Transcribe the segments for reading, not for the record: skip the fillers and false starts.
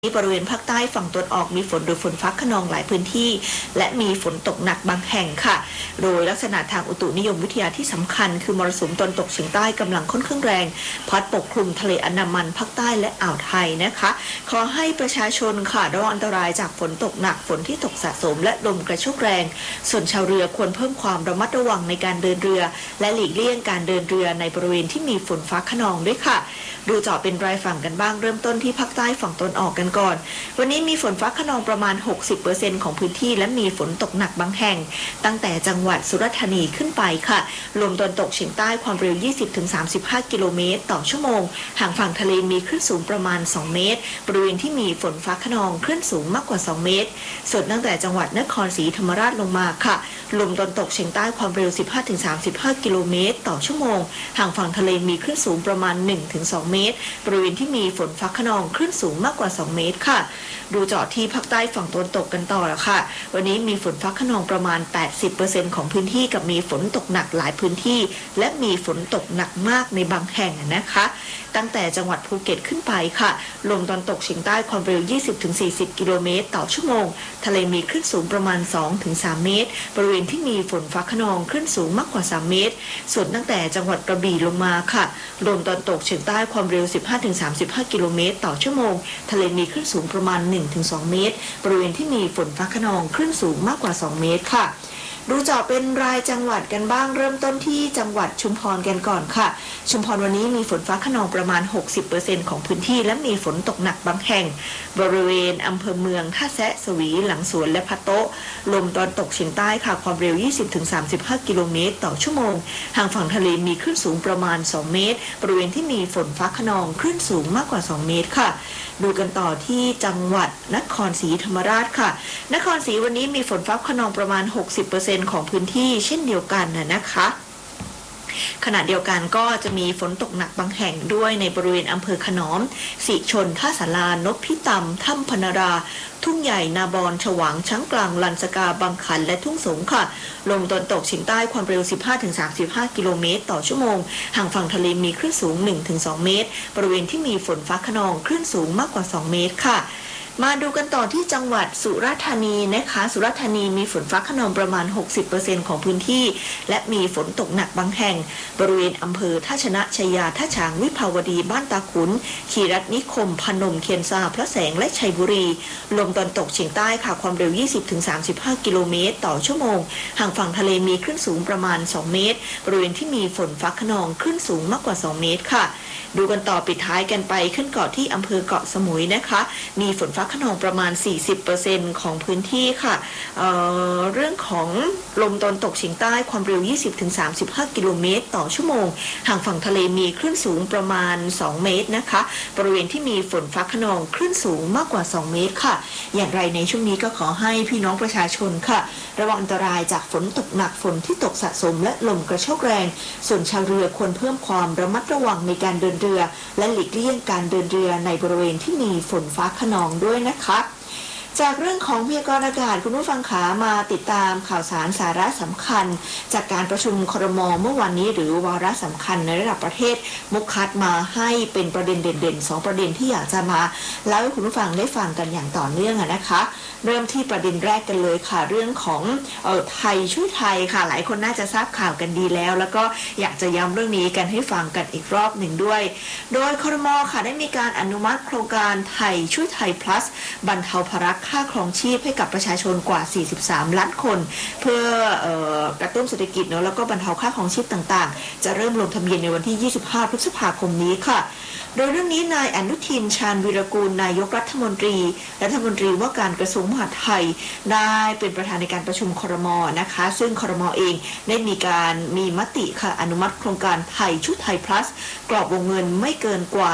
บริเวณภาคใต้ฝั่งตะวันออกมีฝนหรือฝนฟ้าคะนองหลายพื้นที่และมีฝนตกหนักบางแห่งค่ะโดยลักษณะทางอุตุนิยมวิทยาที่สำคัญคือมรสุมตะวันตกเฉียงใต้กำลังค่อนข้างแรงพัดปกคลุมทะเลอันดามันภาคใต้และอ่าวไทยนะคะขอให้ประชาชนค่ะระวังอันตรายจากฝนตกหนักฝนที่ตกสะสมและลมกระโชกแรงส่วนชาวเรือควรเพิ่มความระมัดระวังในการเดินเรือและหลีกเลี่ยงการเดินเรือในบริเวณที่มีฝนฟ้าคะนองด้วยค่ะดูเจาะเป็นรายฝั่งกันบ้างเริ่มต้นที่ภาคใต้ฝั่งตะวันออกกันก่อนวันนี้มีฝนฟ้าคะนองประมาณ 60% ของพื้นที่และมีฝนตกหนักบางแห่งตั้งแต่จังหวัดสุราษฎร์ธานีขึ้นไปค่ะลมตะวันตกเฉียงใต้ความเร็ว 20-35 กิโลเมตรต่อชั่วโมงห่างฝั่งทะเลมีคลื่นสูงประมาณ 2 เมตรบริเวณที่มีฝนฟ้าคะนองคลื่นสูงมากกว่า 2 เมตรส่วนตั้งแต่จังหวัดนครศรีธรรมราชลงมาค่ะลมตะวันตกเฉียงใต้ความเร็ว 15-35 กิโลเมตรต่อชั่วโมงห่างฝั่งทะเลมีคลื่นสูงประมาณ 1-2 เมตรบริเวณที่มีฝนฟ้าคะนองคลื่นสูงมากกว่า 2 เมตรค่ะดูเจาะที่ภาคใต้ฝั่งตะวันตกกันต่อแล้วค่ะวันนี้มีฝนฟ้าคะนองประมาณ 80% ของพื้นที่กับมีฝนตกหนักหลายพื้นที่และมีฝนตกหนักมากในบางแห่งนะคะตั้งแต่จังหวัดภูเก็ตขึ้นไปค่ะลมตะวันตกเฉียงใต้ความเร็ว 20-40 กิโลเมตรต่อชั่วโมงทะเลมีคลื่นสูงประมาณ 2-3 เมตรบริเวณที่มีฝนฟ้าคะนองคลื่นสูงมากกว่า 3 เมตรส่วนตั้งแต่จังหวัดกระบี่ลงมาค่ะลมตะวันตกเฉียงใต้ความเร็ว 15-35 กิโลเมตรต่อชั่วโมงทะเลมีคลื่นสูงประมาณ 1-2 เมตรบริเวณที่มีฝนฟ้าคะนองคลื่นสูงมากกว่า 2 เมตรค่ะดูเจาะเป็นรายจังหวัดกันบ้างเริ่มต้นที่จังหวัดชุมพรกันก่อนค่ะชุมพรวันนี้มีฝนฟ้าคะนองประมาณ 60% ของพื้นที่และมีฝนตกหนักบางแห่งบริเวณอำเภอเมืองท่าแซะสวีหลังสวนและพะโต๊ะลมตะวันตกเฉียงใต้ค่ะความเร็ว 20-35 กิโลเมตรต่อชั่วโมงห่างฝั่งทะเลมีคลื่นสูงประมาณ 2 เมตรบริเวณที่มีฝนฟ้าคะนองคลื่นสูงมากกว่า 2 เมตรค่ะดูกันต่อที่จังหวัดนครศรีธรรมราชค่ะนครศรีวันนี้มีฝนฟ้าคะนองประมาณ 60% ของพื้นที่เช่นเดียวกันนะคะขณะเดียวกันก็จะมีฝนตกหนักบางแห่งด้วยในบริเวณอำเภอขนอมสิชนท่าสารานพพิตำถ้ำพนาราทุ่งใหญ่นาบอนฉวางช้างกลางลันสกาบางขันและทุ่งสงค่ะลมตะวันตกเฉียงใต้ความเร็ว 15-35 กิโลเมตรต่อชั่วโมงห่างฝั่งทะเลมีคลื่นสูง 1-2 เมตรบริเวณที่มีฝนฟ้าคะนองคลื่นสูงมากกว่า 2 เมตรค่ะมาดูกันต่อที่จังหวัดสุราษฎร์ธานีนะคะสุราษฎร์ธานีมีฝนฟ้าคะนองประมาณ 60% ของพื้นที่และมีฝนตกหนักบางแห่งบริเวณอำเภอท่าชนะชัยยาท่าฉางวิภาวดีบ้านตาขุนขีรัตนิคมพนมเคียนซาพระแสงและชัยบุรีลมตะวันตกเฉียงใต้ค่ะความเร็ว 20-35 กิโลเมตรต่อชั่วโมงห่างฝั่งทะเลมีคลื่นสูงประมาณ 2 เมตรบริเวณที่มีฝนฟ้าคะนองคลื่นสูงมากกว่า 2 เมตรค่ะดูกันต่อปิดท้ายกันไปขึ้นเกาะที่อำเภอเกาะสมุยนะคะมีฝนฟ้าคะนองประมาณ 40% ของพื้นที่ค่ะเรื่องของลมตะวันตกเฉียงใต้ความเร็ว 20-35 กิโลเมตรต่อชั่วโมงห่างฝั่งทะเลมีคลื่นสูงประมาณ 2 เมตรนะคะบริเวณที่มีฝนฟ้าคะนองคลื่นสูงมากกว่า 2 เมตรค่ะอย่างไรในช่วงนี้ก็ขอให้พี่น้องประชาชนค่ะระวังอันตรายจากฝนตกหนักฝนที่ตกสะสมและลมกระโชกแรงส่วนชาวเรือควรเพิ่มความระมัดระวังในการเดินเรือและหลีกเลี่ยงการเดินเรือในบริเวณที่มีฝนฟ้าคะนองด้วยนะคะจากเรื่องของพยากรณ์อากาศคุณผู้ฟังขามาติดตามข่าวสารสาระสำคัญจากการประชุมครม.เมื่อวันนี้หรือวาระสำคัญในระดับประเทศมุกคัดมาให้เป็นประเด็นเด่นๆ2ประเด็นที่อยากจะมาเล่าให้คุณผู้ฟังได้ฟังกันอย่างต่อเนื่องนะคะเริ่มที่ประเด็นแรกกันเลยค่ะเรื่องของไทยช่วยไทยค่ะหลายคนน่าจะทราบข่าวกันดีแล้วก็อยากจะย้ำเรื่องนี้กันให้ฟังกันอีกรอบหนึ่งด้วยโดยครม.ค่ะได้มีการอนุมัติโครงการไทยช่วยไทย plus บรรเทาภาระค่าครองชีพให้กับประชาชนกว่า 43 ล้านคนเพื่อกระตุ้นเศรษฐกิจเนาะแล้วก็บรรเทาค่าครองชีพต่างๆจะเริ่มลงทะเบียนในวันที่ 25 พฤษภาคมนี้ค่ะโดยเรื่องนี้นายอนุทินชาญวีรกูลนายกรัฐมนตรีว่าการกระทรวงมหาดไทยได้เป็นประธานในการประชุมครม.นะคะซึ่งครม.เองได้มีมติค่ะอนุมัติโครงการไทยช่วยไทย plus กรอบวงเงินไม่เกินกว่า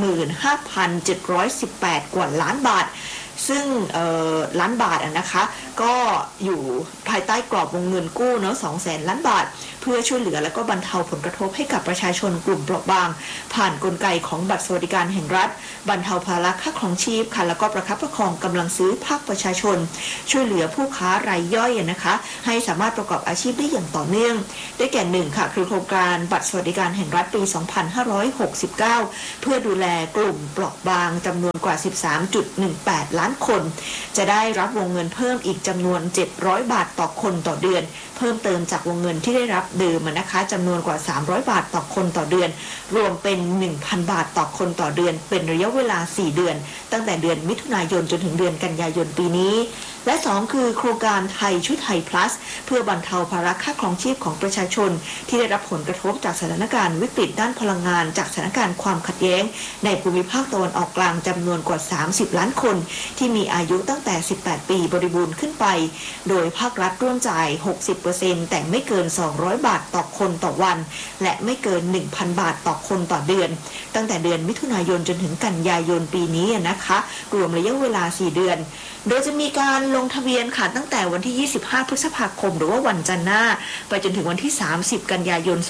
175,718 กว่าล้านบาทซึ่งล้านบาทนะคะก็อยู่ภายใต้กรอบวงเงินกู้เนาะ200,000 ล้านบาทเพื่อช่วยเหลือและก็บรรเทาผลกระทบให้กับประชาชนกลุ่มเปราะบางผ่านกลไกของบัตรสวัสดิการแห่งรัฐบรรเทาภาระค่าครองชีพค่ะแล้วก็ประคับประคองกำลังซื้อภาคประชาชนช่วยเหลือผู้ค้ารายย่อยนะคะให้สามารถประกอบอาชีพได้อย่างต่อเนื่องได้แก่ 1 ค่ะคือโครงการบัตรสวัสดิการแห่งรัฐปี 2569 เพื่อดูแลกลุ่มเปราะบางจำนวนกว่า 13.18 ล้านคนจะได้รับวงเงินเพิ่มอีกจำนวน700 บาทต่อคนต่อเดือนเพิ่มเติมจากวงเงินที่ได้รับเดิมนะคะจำนวนกว่า300 บาทต่อคนต่อเดือนรวมเป็น 1,000 บาทต่อคนต่อเดือนเป็นระยะเวลา4เดือนตั้งแต่เดือนมิถุนายนจนถึงเดือนกันยายนปีนี้และ2คือโครงการไทยช่วยไทย plus เพื่อบรรเทาภาระค่าครองชีพของประชาชนที่ได้รับผลกระทบจากสถานการณ์วิกฤตด้านพลังงานจากสถานการณ์ความขัดแย้งในภูมิภาคตะวันออกกลางจำนวนกว่า30 ล้านคนที่มีอายุตั้งแต่18 ปีบริบูรณ์ขึ้นไปโดยภาครัฐร่วมจ่าย 60% แต่ไม่เกิน200 บาทต่อคนต่อวันและไม่เกิน 1,000 บาทต่อคนต่อเดือนตั้งแต่เดือนมิถุนายนจนถึงกันยายนปีนี้นะคะรวมระยะเวลา4เดือนโดยจะมีการลงทะเบียนค่ะตั้งแต่วันที่25พฤษภาคมหรือว่าวันจันทร์หน้าไปจนถึงวันที่30กันยายน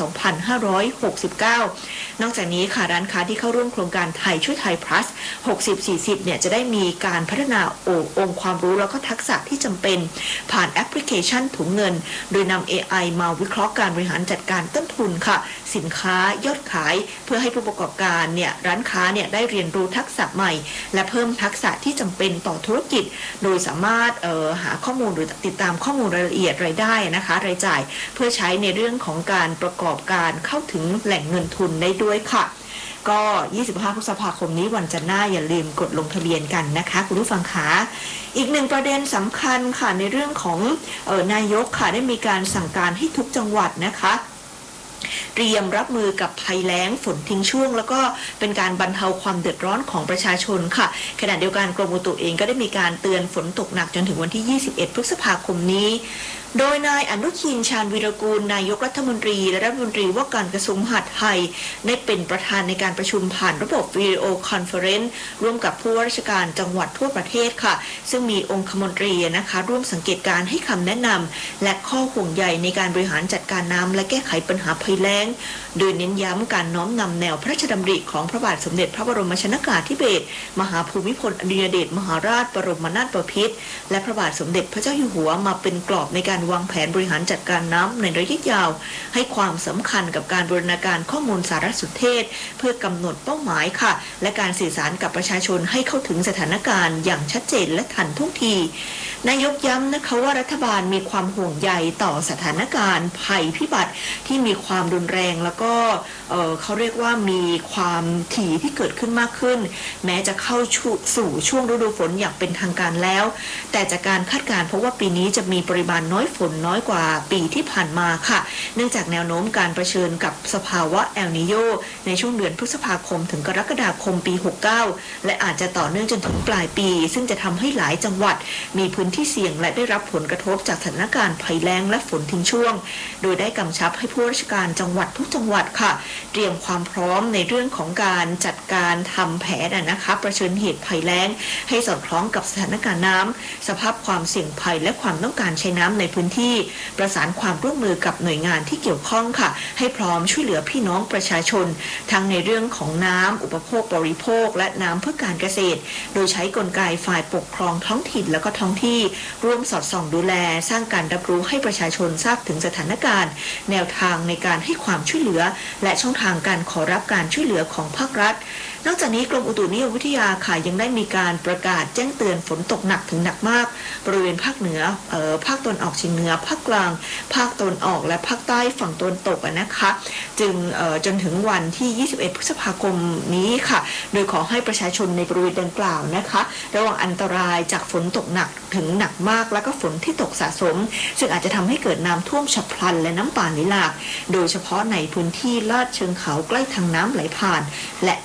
2569นอกจากนี้ค่ะร้านค้าที่เข้าร่วมโครงการไทยช่วยไทย plus 60-40เนี่ยจะได้มีการพัฒนาองค์ความรู้แล้วก็ทักษะที่จำเป็นผ่านแอปพลิเคชันถุงเงินโดยนำ AI มาวิเคราะห์การบริหารจัดการต้นทุนค่ะสินค้ายอดขายเพื่อให้ผู้ประกอบการเนี่ยร้านค้าเนี่ยได้เรียนรู้ทักษะใหม่และเพิ่มทักษะที่จำเป็นต่อธุรกิจโดยสามารถหาข้อมูลหรือติดตามข้อมูลรายละเอียดรายได้นะคะรายจ่ายเพื่อใช้ในเรื่องของการประกอบการเข้าถึงแหล่งเงินทุนได้ด้วยค่ะก็25พฤษภาคมนี้วันจันทร์หน้าอย่าลืมกดลงทะเบียนกันนะคะคุณผู้ฟังคะอีกหนึ่งประเด็นสำคัญค่ะในเรื่องของนายกค่ะได้มีการสั่งการให้ทุกจังหวัดนะคะเตรียมรับมือกับภัยแล้งฝนทิ้งช่วงแล้วก็เป็นการบรรเทาความเดือดร้อนของประชาชนค่ะขณะเดียวกันกรมอุตุเองก็ได้มีการเตือนฝนตกหนักจนถึงวันที่21พฤษภาคมนี้โดยนายอนุทินชาญวีรกูลนายกรัฐมนตรีและรัฐมนตรีว่าการกระทรวงมหาดไทยได้เป็นประธานในการประชุมผ่านระบบวิดีโอคอนเฟอเรนซ์ร่วมกับผู้ว่าราชการจังหวัดทั่วประเทศค่ะซึ่งมีองคมนตรีนะคะร่วมสังเกตการให้คำแนะนำและข้อห่วงใยในการบริหารจัดการน้ำและแก้ไขปัญหาภัยแล้งโดยเน้นย้ำการน้อมนำแนวพระราชดำริของพระบาทสมเด็จพระบรมชนกาธิเบศรมหาภูมิพลอดุลยเดชมหาราชบรมนาถบพิตรและพระบาทสมเด็จพระเจ้าอยู่หัวมาเป็นกรอบในการวางแผนบริหารจัดการน้ำในระยะยาวให้ความสำคัญกับการบูรณาการข้อมูลสารสนเทศเพื่อกำหนดเป้าหมายค่ะและการสื่อสารกับประชาชนให้เข้าถึงสถานการณ์อย่างชัดเจนและทันท่วงทีนายกย้ำนะคะว่ารัฐบาลมีความห่วงใยต่อสถานการณ์ภัยพิบัติที่มีความรุนแรงแล้วก็เขาเรียกว่ามีความถี่ที่เกิดขึ้นมากขึ้นแม้จะเข้าสู่ช่วงฤดูฝนอย่างเป็นทางการแล้วแต่จากการคาดการณ์เพราะว่าปีนี้จะมีปริมาณน้อยฝนน้อยกว่าปีที่ผ่านมาค่ะเนื่องจากแนวโน้มการเผชิญกับสภาวะเอลนีโญในช่วงเดือนพฤษภาคมถึงกรกฎาคมปี69และอาจจะต่อเนื่องจนถึงปลายปีซึ่งจะทำให้หลายจังหวัดมีพื้นที่เสี่ยงและได้รับผลกระทบจากสถานการณ์ภัยแล้งและฝนทิ้งช่วงโดยได้กำชับให้ผู้ราชการจังหวัดทุกจังหวัดค่ะเตรียมความพร้อมในเรื่องของการจัดการทำแผนนะคะเผชิญเหตุภัยแล้งให้สอดคล้องกับสถานการณ์น้ำสภาพความเสี่ยงภัยและความต้องการใช้น้ำในพื้นที่ประสานความร่วมมือกับหน่วยงานที่เกี่ยวข้องค่ะให้พร้อมช่วยเหลือพี่น้องประชาชนทั้งในเรื่องของน้ำอุปโภคบริโภคและน้ำเพื่อการเกษตรโดยใช้กลไกฝ่ายปกครองท้องถิ่นและก็ท้องที่ร่วมสอดส่องดูแลสร้างการรับรู้ให้ประชาชนทราบถึงสถานการณ์แนวทางในการให้ความช่วยเหลือและช่องทางการขอรับการช่วยเหลือของภาครัฐนอกจากนี้กรมอุตุนิยมวิทยาค่ะยังได้มีการประกาศแจ้งเตือนฝนตกหนักถึงหนักมากบริเวณภาคเหนือภาคตะวันออกเฉียงเหนือภาคกลางภาคตะวันออกและภาคใต้ฝั่งตะวันตกนะคะจึงจนถึงวันที่21พฤษภาคมนี้ค่ะโดยขอให้ประชาชนในบริเวณดังกล่าวนะคะระวังอันตรายจากฝนตกหนักถึงหนักมากและก็ฝนที่ตกสะสมซึ่งอาจจะทำให้เกิดน้ำท่วมฉับพลันและน้ำป่าไหลหลากโดยเฉพาะในพื้นที่ลาดเชิงเขาใกล้ทางน้ำไหลผ่านและพื้นที่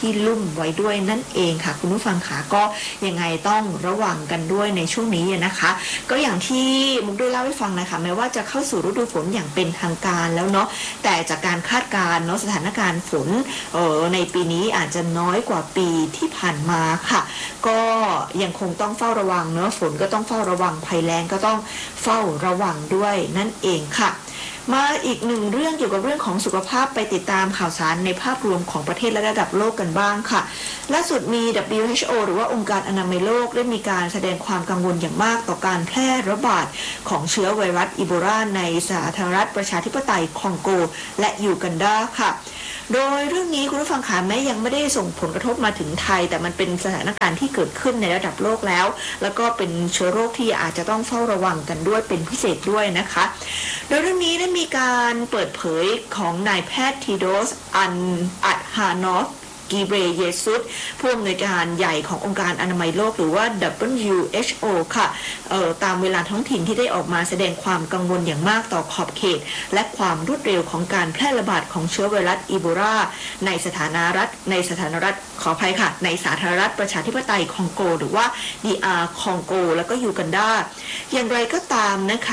ที่ลุ่มไว้ด้วยนั่นเองค่ะคุณผู้ฟังค่ะก็ยังไงต้องระวังกันด้วยในช่วงนี้นะคะก็อย่างที่มุกได้เล่าให้ฟังนะคะแม้ว่าจะเข้าสู่ฤดูฝนอย่างเป็นทางการแล้วเนาะแต่จากการคาดการณ์เนาะสถานการณ์ฝนในปีนี้อาจจะน้อยกว่าปีที่ผ่านมาค่ะก็ยังคงต้องเฝ้าระวังเนาะฝนก็ต้องเฝ้าระวังภัยแล้งก็ต้องเฝ้าระวังด้วยนั่นเองค่ะมาอีกหนึ่งเรื่องเกี่ยวกับเรื่องของสุขภาพไปติดตามข่าวสารในภาพรวมของประเทศและระดับโลกกันบ้างค่ะล่าสุดมี WHO หรือว่าองค์การอนามัยโลกได้มีการแสดงความกังวลอย่างมากต่อการแพร่ระบาดของเชื้อไวรัสอีโบลาในสาธารณรัฐประชาธิปไตยคองโกและยูกันดาค่ะโดยเรื่องนี้คุณผู้ฟังคะแม้ยังไม่ได้ส่งผลกระทบมาถึงไทยแต่มันเป็นสถานการณ์ที่เกิดขึ้นในระดับโลกแล้วก็เป็นเชื้อโรคที่อาจจะต้องเฝ้าระวังกันด้วยเป็นพิเศษด้วยนะคะโดยเรื่องนี้ได้มีการเปิดเผยของนายแพทย์ทีโดสอัดฮานอฟกีเบรเยซุสผู้อำนวยการใหญ่ขององค์การอนามัยโลกหรือว่า WHO ค่ะตามเวลาท้องถิ่นที่ได้ออกมาแสดงความกังวลอย่างมากต่อขอบเขตและความรวดเร็วของการแพร่ระบาดของเชื้อไวรัสอีโบลาในสาธารณรัฐขออภัยค่ะในสาธารณรัฐประชาธิปไตยคองโกหรือว่า DR คองโกแล้วก็ยูกันดาอย่างไรก็ตามนะคะ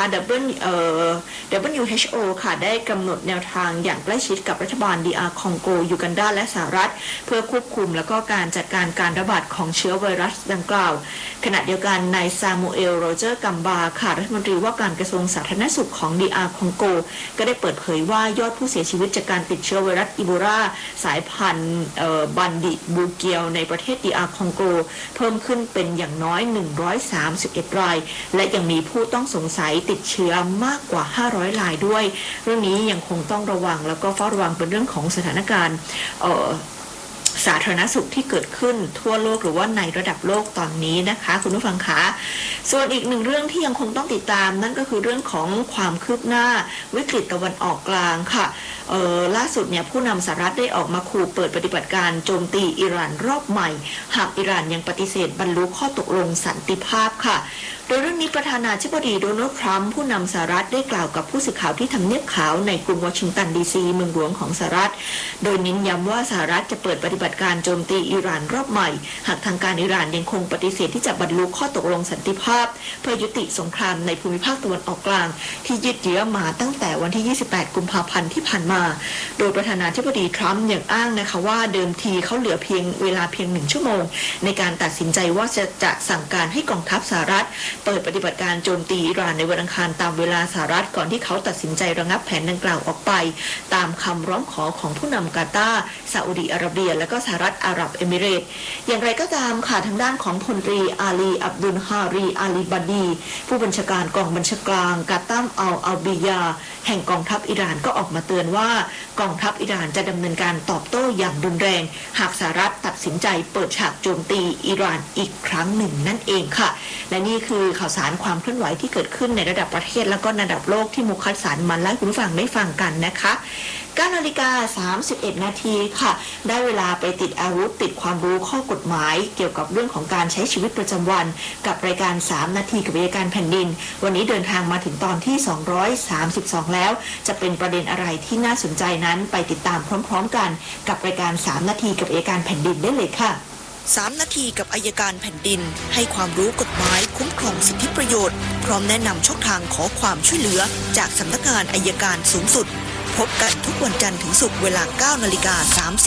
WHO ค่ะได้กำหนดแนวทางอย่างใกล้ชิดกับรัฐบาล DR คองโกยูกันดาและสหรัฐเพื่อควบคุมและก็การจัดการการระบาดของเชื้อไวรัสดังกล่าวขณะเดียวกันนายซามูเอลโรเจอร์กัมบาค่ะรัฐมนตรีว่าการกระทรวงสาธารณสุขของ DR คองโกก็ได้เปิดเผยว่ายอดผู้เสียชีวิตจากการติดเชื้อไวรัสอีโบลาสายพันธุ์บันดิบูเกียวในประเทศ DR คองโกเพิ่มขึ้นเป็นอย่างน้อย131รายและยังมีผู้ต้องสงสัยติดเชื้อมากกว่า500รายด้วยเรื่องนี้ยังคงต้องระวังแล้วก็เฝ้าระวังเป็นเรื่องของสถานการณ์สาธารณสุขที่เกิดขึ้นทั่วโลกหรือว่าในระดับโลกตอนนี้นะคะคุณผู้ฟังคะส่วนอีกหนึ่งเรื่องที่ยังคงต้องติดตามนั่นก็คือเรื่องของความคืบหน้าวิกฤตตะวันออกกลางค่ะล่าสุดเนี่ยผู้นำสหรัฐได้ออกมาขู่เปิดปฏิบัติการโจมตีอิหร่านรอบใหม่หากอิหร่านยังปฏิเสธบรรลุข้อตกลงสันติภาพค่ะโดยเรื่องนี้ประธานาธิบดีโดนัลด์ทรัมป์ผู้นำสหรัฐได้กล่าวกับผู้สื่อข่าวที่ทำเนียบขาวในกรุงวอชิงตันดีซีเมืองหลวงของสหรัฐโดยเน้นย้ำว่าสหรัฐจะเปิดปฏิบัติการโจมตีอิหร่านรอบใหม่หากทางการอิหร่านยังคงปฏิเสธที่จะบรรลุข้อตกลงสันติภาพเพื่อยุติสงครามในภูมิภาคตะวันออกกลางที่ยืดเยื้อมาตั้งแต่วันที่28กุมภาพันธ์ที่ผ่านมาโดยประธานาธิบดีทรัมป์ยังอ้างนะคะว่าเดิมทีเขาเหลือเวลาเพียง1ชั่วโมงในการตัดสินใจว่าจะสั่งการให้กองทัพสหรัฐเปิดปฏิบัติการโจมตีอิหร่านในวันอังคารตามเวลาสหรัฐก่อนที่เขาตัดสินใจระงับแผนดังกล่าวออกไปตามคำร้องขอของผู้นำกาตาร์ซาอุดิอาระเบียและก็สหรัฐอาหรับเอมิเรตส์อย่างไรก็ตามค่ะทางด้านของพลตรีอาลีอับดุลฮารีอาลีบาดีผู้บัญชาการกองบัญชาการกาตัมอัลบียาแห่งกองทัพอิหร่านก็ออกมาเตือนว่ากองทัพอิหร่านจะดำเนินการตอบโต้อย่างรุนแรงหากสหรัฐตัดสินใจเปิดฉากโจมตีอิหร่านอีกครั้งหนึ่งนั่นเองค่ะและนี่คือข่าวสารความเคลื่อนไหวที่เกิดขึ้นในระดับประเทศและก็ระดับโลกที่มุกคัดสรรมาให้คุณผู้ฟังได้ฟังกันนะคะ9:31 นาทีค่ะได้เวลาไปติดอาวุธติดความรู้ข้อกฎหมายเกี่ยวกับเรื่องของการใช้ชีวิตประจำวันกับรายการ3นาทีกับอัยการแผ่นดินวันนี้เดินทางมาถึงตอนที่232แล้วจะเป็นประเด็นอะไรที่น่าสนใจนั้นไปติดตามพร้อมๆกันกับรายการ3นาทีกับอัยการแผ่นดินได้เลยค่ะ3นาทีกับอัยการแผ่นดินให้ความรู้กฎหมายคุ้มครองสิทธิประโยชน์พร้อมแนะนำช่องทางขอความช่วยเหลือจากสำนักงานอัยการสูงสุดพบกันทุกวันจันทร์ถึงศุกร์เวลา 9:30 น